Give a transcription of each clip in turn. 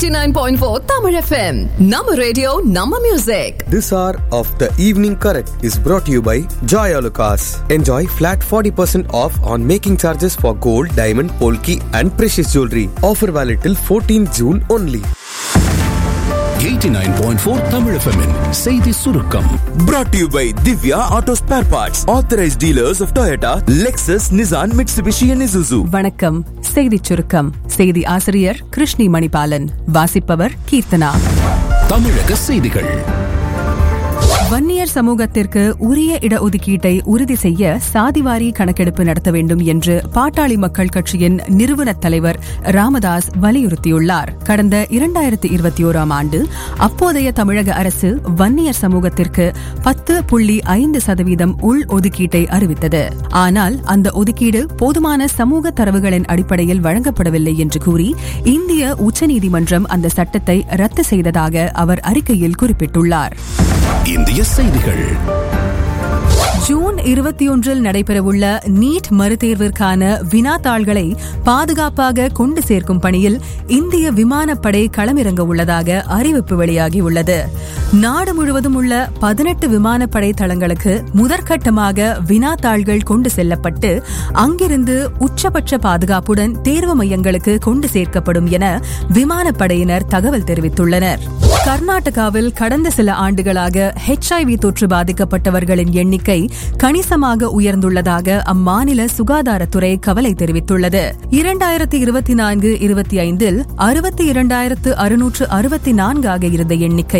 89.4 Tamil FM. Nama radio, Nama music. This hour of the evening correct is brought to you by Joy Alucas. Enjoy flat 40% off on making charges for gold, diamond, polki and precious jewelry. Offer valid till 14 June only. 89.4 Tamil FM -in செய்தி சுருக்கம். Brought to you by Divya Auto Spare Parts, authorized dealers of Toyota, Lexus, Nissan, Mitsubishi and Isuzu. வணக்கம். செய்தி சுருக்கம். செய்தி ஆசிரியர் கிருஷ்ணி மணிபாலன். வாசிப்பவர் கீர்த்தனா. தமிழக செய்திகள். வன்னியர் சமூகத்திற்கு உரிய இடஒதுக்கீட்டை உறுதி செய்ய சாதிவாரி கணக்கெடுப்பு நடத்த வேண்டும் என்று பாட்டாளி மக்கள் கட்சியின் நிறுவன தலைவர் ராமதாஸ் வலியுறுத்தியுள்ளார். கடந்த 2021ஆம் ஆண்டு அப்போதைய தமிழக அரசு வன்னியர் சமூகத்திற்கு 10.5% உள் ஒதுக்கீட்டை அறிவித்தது. ஆனால் அந்த ஒதுக்கீடு போதுமான சமூக தரவுகளின் அடிப்படையில் வழங்கப்படவில்லை என்று கூறி இந்திய உச்சநீதிமன்றம் அந்த சட்டத்தை ரத்து செய்ததாக அவர் அறிக்கையில் குறிப்பிட்டுள்ளார். இந்திய செய்திகள். ஜூன் 21 நடைபெறவுள்ள நீட் மறுதேர்விற்கான வினாத்தாள்களை பாதுகாப்பாக கொண்டு சேர்க்கும் பணியில் இந்திய விமானப்படை களமிறங்க உள்ளதாக அறிவிப்பு வெளியாகியுள்ளது. நாடு முழுவதும் உள்ள 18 விமானப்படை தளங்களுக்கு முதற்கட்டமாக வினாத்தாள்கள் கொண்டு செல்லப்பட்டு அங்கிருந்து உச்சபட்ச பாதுகாப்புடன் தேர்வு மையங்களுக்கு கொண்டு சேர்க்கப்படும் என விமானப்படையினர் தகவல் தெரிவித்துள்ளனர். கர்நாடகாவில் கடந்த சில ஆண்டுகளாக HIV தொற்று பாதிக்கப்பட்டவர்களின் எண்ணிக்கை கணிசமாக உயர்ந்துள்ளதாக அம்மாநில சுகாதாரத்துறை கவலை தெரிவித்துள்ளது. 2024-25 62,664 ஆக இருந்த எண்ணிக்கை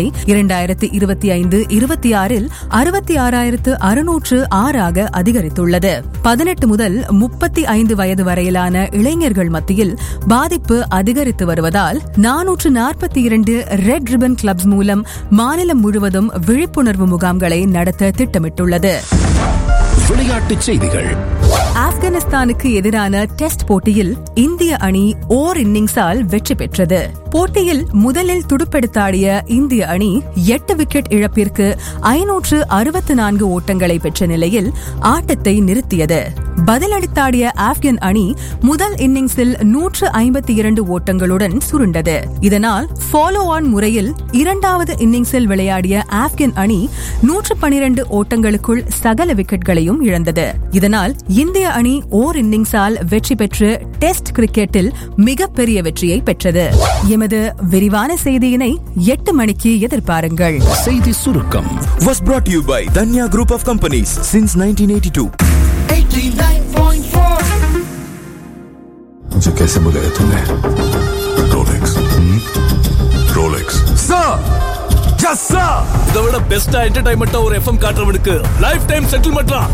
2025-26 66,606 ஆக அதிகரித்துள்ளது. 18 முதல் 35 வயது வரையிலான இளைஞர்கள் மத்தியில் பாதிப்பு அதிகரித்து வருவதால் 442 ரெட் ரிபன் கிளப்ஸ் மூலம் மாநிலம் முழுவதும் விழிப்புணர்வு முகாம்களை நடத்த திட்டமிட்டுள்ளது. விளையாட்டுச் செய்திகள். ஆப்கானிஸ்தானுக்கு எதிரான டெஸ்ட் போட்டியில் இந்திய அணி ஓர் இன்னிங்ஸால் வெற்றி பெற்றது. போட்டியில் முதலில் துடுப்பெடுத்தாடிய இந்திய அணி 8 விக்கெட் இழப்பிற்கு 564 ஓட்டங்களை பெற்ற நிலையில் ஆட்டத்தை நிறுத்தியது. பதிலளித்தாடிய ஆப்கன் அணி முதல் இன்னிங்ஸில் 152 ஓட்டங்களுடன் சுருண்டது. இதனால் ஃபாலோ ஆன் முறையில் இரண்டாவது இன்னிங்ஸில் விளையாடிய ஆப்கன் அணி 112 ஓட்டங்களுக்குள் சகல விக்கெட்களையும் இழந்தது. இதனால் இந்திய அணி ஓர் இன்னிங்ஸால் வெற்றி பெற்று டெஸ்ட் கிரிக்கெட்டில் மிகப்பெரிய வெற்றியை பெற்றது. எமது விரிவான செய்தியினை 8 மணிக்கு எதிர்பாருங்கள். செய்தி சுருக்கம் Was brought to you by Danya Group of Companies since 1982. 89.4 मुझे कैसे बुलाया तुमने? Rolex. Rolex. Sir! Yes sir! இதை விட பெஸ்டா என்டர்டைன்மெண்டா ஒரு FM காட்டுறவனுக்கு லைஃப் டைம் செட்டில்மெண்ட்ரா.